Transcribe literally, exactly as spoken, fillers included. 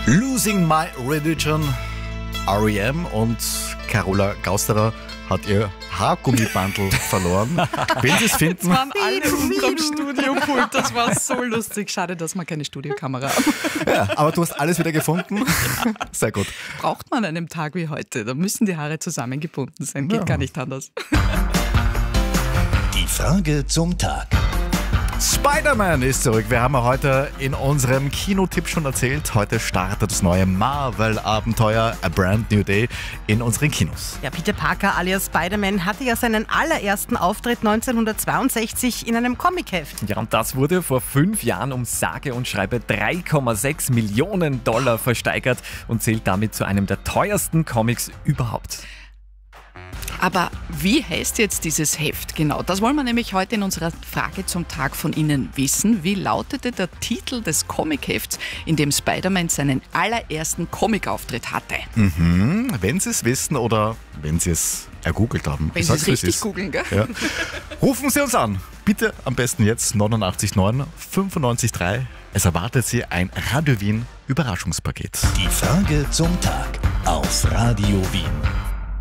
Losing My Religion, R E M, und Carola Gausterer hat ihr Haargummibandel verloren. Wenn Sie es finden... Jetzt waren alle unterm Studiopult, das war so lustig. Schade, dass wir keine Studiokamera haben. Ja, aber du hast alles wieder gefunden. Sehr gut. Braucht man an einem Tag wie heute, da müssen die Haare zusammengebunden sein, geht Ja. gar nicht anders. Die Frage zum Tag. Spider-Man ist zurück. Wir haben ja heute in unserem Kinotipp schon erzählt. Heute startet das neue Marvel-Abenteuer A Brand New Day in unseren Kinos. Ja, Peter Parker alias Spider-Man hatte ja seinen allerersten Auftritt neunzehnhundertzweiundsechzig in einem Comicheft. Ja, und das wurde vor fünf Jahren um sage und schreibe drei Komma sechs Millionen Dollar versteigert und zählt damit zu einem der teuersten Comics überhaupt. Aber wie heißt jetzt dieses Heft genau? Das wollen wir nämlich heute in unserer Frage zum Tag von Ihnen wissen. Wie lautete der Titel des Comichefts, in dem Spider-Man seinen allerersten Comic-Auftritt hatte? Mhm. Wenn Sie es wissen oder wenn Sie es ergoogelt haben. Wenn Ich Sie sag's, es wie richtig ist. googeln, gell? Ja. Rufen Sie uns an. Bitte am besten jetzt neunundachtzig neun fünfundneunzig drei. Es erwartet Sie ein Radio Wien Überraschungspaket. Die Frage zum Tag auf Radio Wien.